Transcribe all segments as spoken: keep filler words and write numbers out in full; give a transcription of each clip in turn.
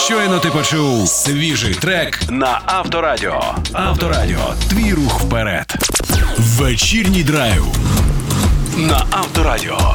Щойно ти почув свіжий трек на Авторадіо. Авторадіо. Твій рух вперед. Вечірній драйв на Авторадіо.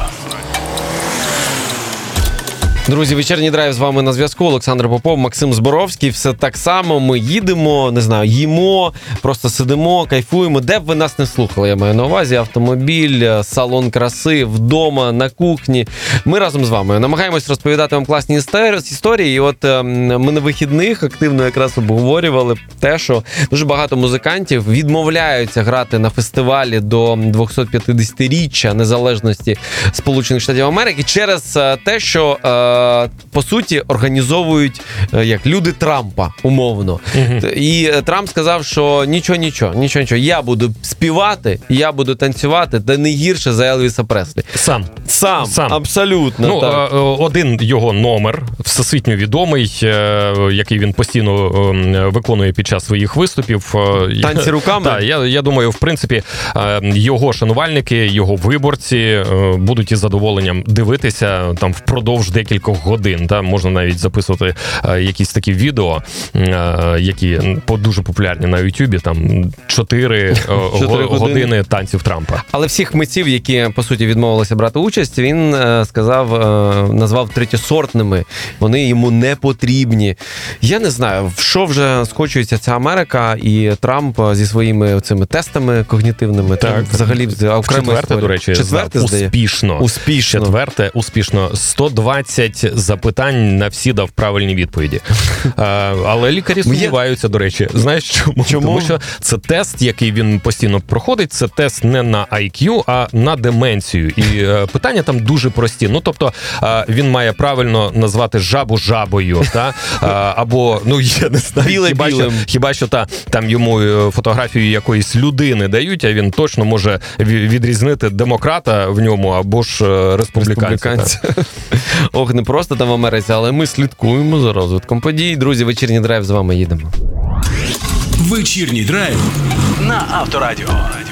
Друзі, вечірній драйв з вами на зв'язку. Олександр Попов, Максим Зборовський. Все так само. Ми їдемо, не знаю, їмо, просто сидимо, кайфуємо. Де б ви нас не слухали, я маю на увазі. Автомобіль, салон краси, вдома, на кухні. Ми разом з вами намагаємось розповідати вам класні історії. І от ми на вихідних активно якраз обговорювали те, що дуже багато музикантів відмовляються грати на фестивалі до двохсот-п'ятдесятиріччя незалежності Сполучених Штатів Америки через те, що по суті, організовують як люди Трампа, умовно. Uh-huh. І Трамп сказав, що нічого, нічого, нічого, нічого. Я буду співати, я буду танцювати, та не гірше за Елвіса Преслі. Сам. Сам, Сам. Абсолютно. Ну, так. Один його номер, всесвітньо відомий, який він постійно виконує під час своїх виступів. Танці руками? Так, я, я думаю, в принципі, його шанувальники, його виборці будуть із задоволенням дивитися там впродовж декількох годин. Та? Можна навіть записувати якісь такі відео, які дуже популярні на Ютубі, там чотири години танців Трампа. Але всіх митців, які, по суті, відмовилися брати участь, він сказав, назвав третєсортними. Вони йому не потрібні. Я не знаю, в що вже скочується ця Америка і Трамп зі своїми цими тестами когнітивними. Так, взагалі четверте, до речі, Четверте, успішно. Успішно. Четверте, успішно. сто двадцять запитань на всі дав правильні відповіді. А, але лікарі сумніваються, до речі. Знаєш чому? Чому? Тому що це тест, який він постійно проходить, це тест не на ай к'ю, а на деменцію. І е, питання там дуже прості. Ну, тобто, е, він має правильно назвати жабу жабою, та? Е, або, ну, я не знаю, Біле хіба, що, хіба що та, там йому фотографію якоїсь людини дають, а він точно може відрізнити демократа в ньому або ж республіканця. республіканця. Ох, не просто там в Америці, але ми слідкуємо за розвитком подій. Друзі, вечірній драйв з вами їдемо. Вечірній драйв на Авторадіо.